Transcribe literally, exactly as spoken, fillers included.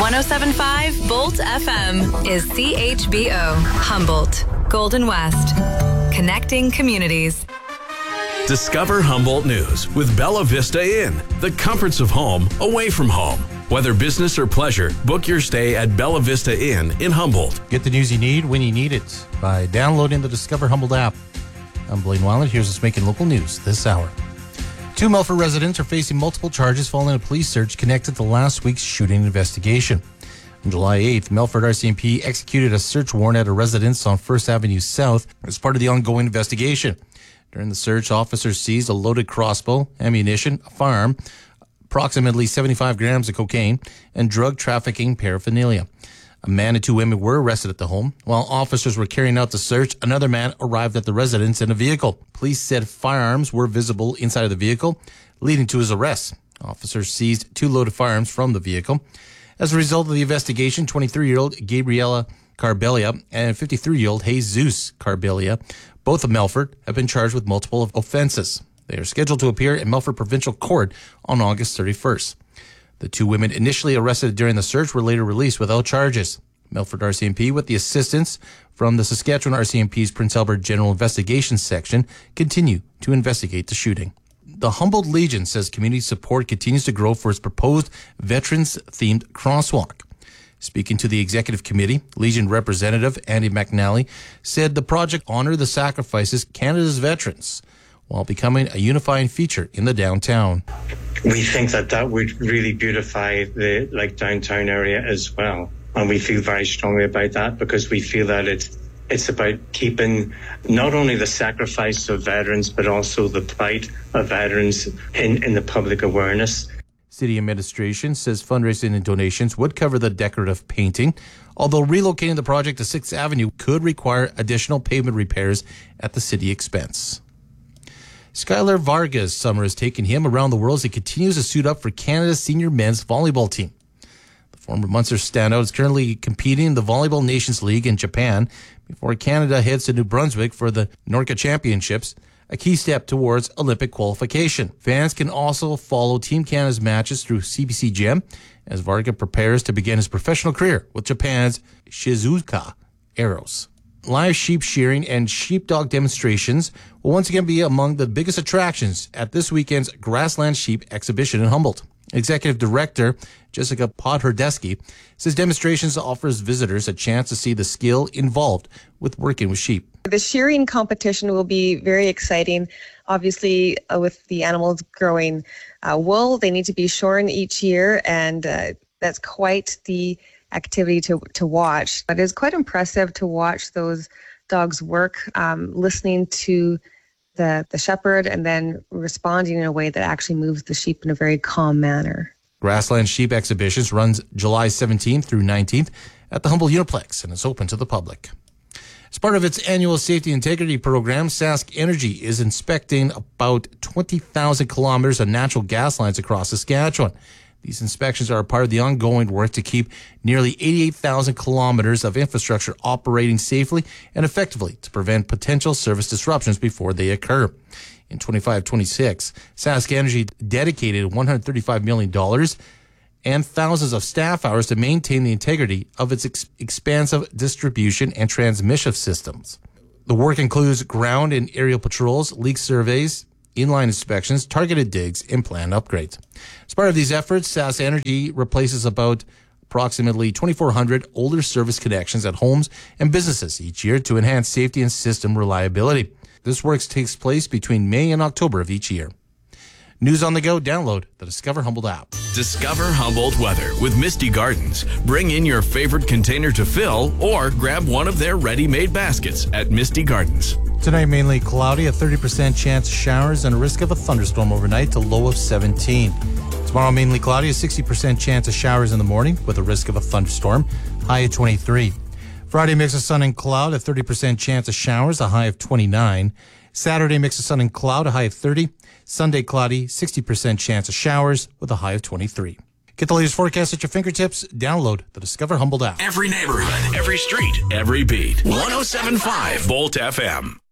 one oh seven point five Bolt F M is C H B O, Humboldt, Golden West. Connecting communities. Discover Humboldt News with Bella Vista Inn, the comforts of home away from home. Whether business or pleasure, book your stay at Bella Vista Inn in Humboldt. Get the news you need when you need it by downloading the Discover Humboldt app. I'm Blaine Weiland. Here's what's making local news this hour. Two Melfort residents are facing multiple charges following a police search connected to last week's shooting investigation. On July eighth, Melfort R C M P executed a search warrant at a residence on First Avenue South as part of the ongoing investigation. During the search, officers seized a loaded crossbow, ammunition, a firearm, approximately seventy-five grams of cocaine, and drug trafficking paraphernalia. A man and two women were arrested at the home. While officers were carrying out the search, another man arrived at the residence in a vehicle. Police said firearms were visible inside of the vehicle, leading to his arrest. Officers seized two loaded firearms from the vehicle. As a result of the investigation, twenty-three-year-old Gabriela Carbelia and fifty-three-year-old Jesus Carbelia, both of Melfort, have been charged with multiple offenses. They are scheduled to appear in Melfort Provincial Court on August thirty-first. The two women initially arrested during the search were later released without charges. Melfort R C M P, with the assistance from the Saskatchewan R C M P's Prince Albert General Investigations Section, continue to investigate the shooting. The Humboldt Legion says community support continues to grow for its proposed veterans-themed crosswalk. Speaking to the executive committee, Legion representative Andy McNally said the project honored the sacrifices Canada's veterans while becoming a unifying feature in the downtown. We think that that would really beautify the like downtown area as well. And we feel very strongly about that because we feel that it's, it's about keeping not only the sacrifice of veterans, but also the plight of veterans in, in the public awareness. City administration says fundraising and donations would cover the decorative painting, although relocating the project to sixth Avenue could require additional pavement repairs at the city expense. Skylar Vargas' summer has taken him around the world as he continues to suit up for Canada's senior men's volleyball team. The former Munster standout is currently competing in the Volleyball Nations League in Japan before Canada heads to New Brunswick for the Norca Championships, a key step towards Olympic qualification. Fans can also follow Team Canada's matches through C B C Gem as Varga prepares to begin his professional career with Japan's Shizuoka Arrows. Live sheep shearing and sheepdog demonstrations will once again be among the biggest attractions at this weekend's Grassland Sheep exhibition in Humboldt. Executive Director Jessica Podherdesky says demonstrations offers visitors a chance to see the skill involved with working with sheep. The shearing competition will be very exciting. Obviously, uh, with the animals growing uh, wool, they need to be shorn each year, and uh, that's quite the activity to to watch. It is quite impressive to watch those dogs work, um, listening to the the shepherd and then responding in a way that actually moves the sheep in a very calm manner. Grassland Sheep Exhibitions runs July seventeenth through nineteenth at the Humboldt Uniplex and is open to the public. As part of its annual safety integrity program, Sask Energy is inspecting about twenty thousand kilometers of natural gas lines across Saskatchewan. These inspections are a part of the ongoing work to keep nearly eighty-eight thousand kilometers of infrastructure operating safely and effectively to prevent potential service disruptions before they occur. In twenty-five twenty-six, Sask Energy dedicated one hundred thirty-five million dollars and thousands of staff hours to maintain the integrity of its ex- expansive distribution and transmission systems. The work includes ground and aerial patrols, leak surveys, inline inspections, targeted digs, and planned upgrades. As part of these efforts, Sask Energy replaces about approximately twenty-four hundred older service connections at homes and businesses each year to enhance safety and system reliability. This work takes place between May and October of each year. News on the go, download the Discover Humboldt app. Discover Humboldt weather with Misty Gardens. Bring in your favorite container to fill or grab one of their ready-made baskets at Misty Gardens. Tonight, mainly cloudy, a thirty percent chance of showers and a risk of a thunderstorm overnight to low of seventeen. Tomorrow, mainly cloudy, a sixty percent chance of showers in the morning with a risk of a thunderstorm, high of twenty-three. Friday, mix of sun and cloud, a thirty percent chance of showers, a high of twenty-nine. Saturday, mix of sun and cloud, a high of thirty. Sunday, cloudy, sixty percent chance of showers with a high of twenty-three. Get the latest forecast at your fingertips. Download the Discover Humboldt app. Every neighborhood, every street, every beat. one oh seven point five Bolt F M.